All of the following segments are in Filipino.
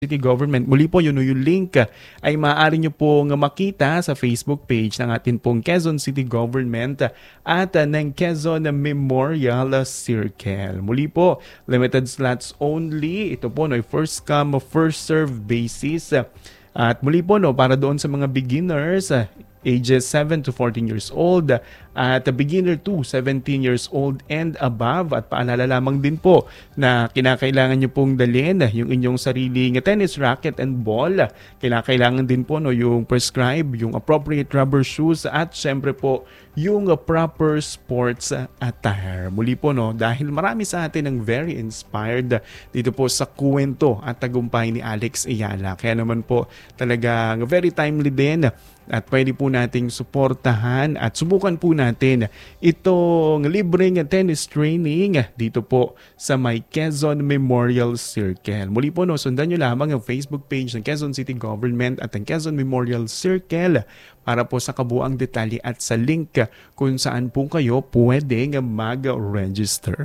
City Government. Muli po yun yung link ay maaari nyo pong makita sa Facebook page ng atin pong Quezon City Government at ng Quezon Memorial Circle. Muli po, limited slots only. Ito po, first come, first serve basis. At muli po, para doon sa mga beginners, ages 7 to 14 years old at beginner to 17 years old and above. At paalala lamang din po na kinakailangan nyo pong dalhin yung inyong sariling tennis racket and ball. Kinakailangan din po yung prescribe, yung appropriate rubber shoes at syempre po yung proper sports attire. Muli po dahil marami sa atin ang very inspired dito po sa kwento at tagumpay ni Alex Ayala. Kaya naman po talagang very timely din at pwede po nating suportahan at subukan po natin itong libreng tennis training dito po sa may Quezon Memorial Circle. Muli po sundan nyo lamang ang Facebook page ng Quezon City Government at ang Quezon Memorial Circle para po sa kabuang detalye at sa link kung saan po kayo pwedeng mag-register.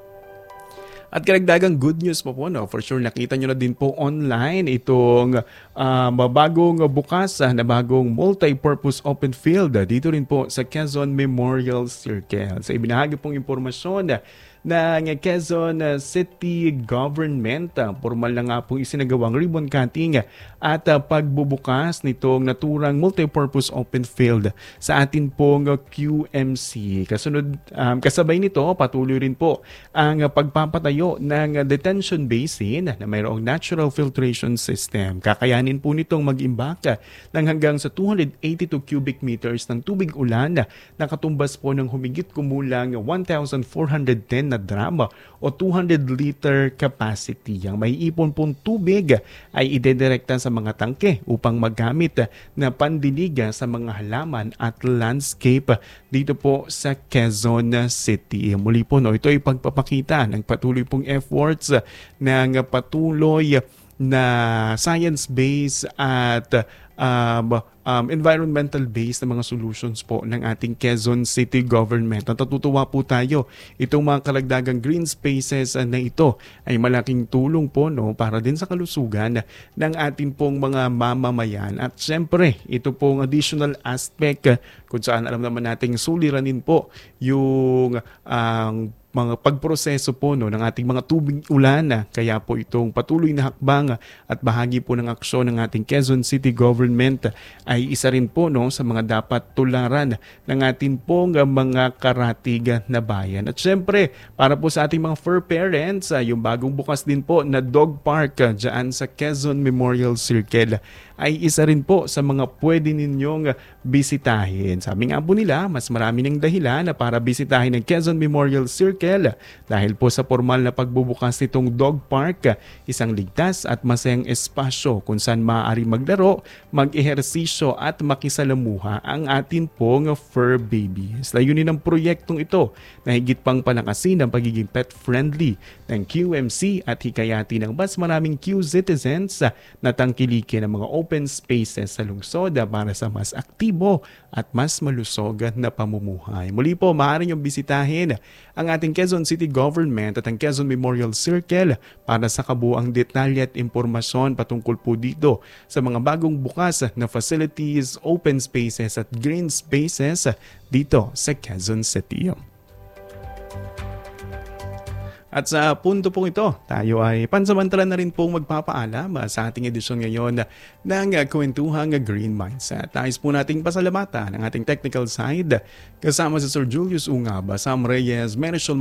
At karagdagang good news po for sure nakita nyo na din po online itong bagong bukas na bagong multi-purpose open field dito rin po sa Quezon Memorial Circle. Sa ibinahagi pong impormasyon ng Quezon City Government, formal na nga pong isinagawang ribbon cutting at pagbubukas nitong naturang multi-purpose open field sa atin pong QMC. Kasabay nito, patuloy rin po ang pagpapatayo ng detention basin na mayroong natural filtration system. Kakayanin po nitong mag-imbak ng hanggang sa 282 cubic meters ng tubig ulan na katumbas po ng humigit kumulang 1,410 na drama o 200 liter capacity. Ang may ipon pong tubig ay idedirekta sa mga tangke upang magamit na pandinig sa mga halaman at landscape dito po sa Quezon City. Muli po ito ay pagpapakita ng patuloy pong efforts ng patuloy na science-based at environmental-based na mga solutions po ng ating Quezon City Government. Natutuwa po tayo. Itong mga kalagdagang green spaces na ito ay malaking tulong po para din sa kalusugan ng ating pong mga mamamayan. At syempre, ito pong additional aspect kung saan alam naman nating suliranin po yung mga pagproseso po ng ating mga tubig ulan. Kaya po itong patuloy na hakbang at bahagi po ng aksyon ng ating Quezon City Government ay isa rin po sa mga dapat tularan ng ating pong mga karatig na bayan. At syempre, para po sa ating mga fur parents, yung bagong bukas din po na dog park dyan sa Quezon Memorial Circle ay isa rin po sa mga pwede ninyong bisitahin. Sabi nga po nila, mas marami ng dahilan para bisitahin ang Quezon Memorial Circle dahil po sa formal na pagbubukas nitong dog park, isang ligtas at masayang espasyo kung saan maaari maglaro, mag-ehersisyo at makisalamuha ang atin pong fur babies. Layunin ng proyektong ito na higit pang palakasin ang pagiging pet-friendly ng QMC at hikayati ng mas maraming Q-citizens na tangkilikin ang mga open spaces sa lungsod para sa mas aktibo at mas malusog na pamumuhay. Muli po, maaari niyong bisitahin ang ating Quezon City Government at ang Quezon Memorial Circle para sa kabuang detalye at impormasyon patungkol po dito sa mga bagong bukas na facilities, open spaces at green spaces dito sa Quezon City. At sa punto pong ito, tayo ay pansamantala na rin pong magpapaalam sa ating edisyon ngayon ng Kwentuhang Green Mindset. Nais po nating pasalamatan ang ating technical side kasama si Sir Julius Ungaba, Sam Reyes, Marisol